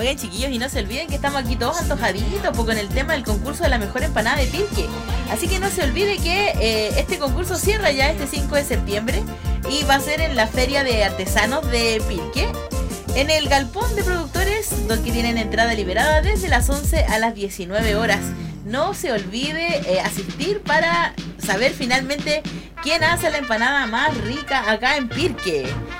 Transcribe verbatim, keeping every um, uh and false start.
Oigan, chiquillos, y no se olviden que estamos aquí todos antojaditos pues, con el tema del concurso de la mejor empanada de Pirque. Así que no se olvide que eh, este concurso cierra ya este cinco de septiembre y va a ser en la Feria de Artesanos de Pirque, en el galpón de productores, donde tienen entrada liberada desde las once a las diecinueve horas. No se olvide eh, asistir para saber finalmente quién hace la empanada más rica acá en Pirque.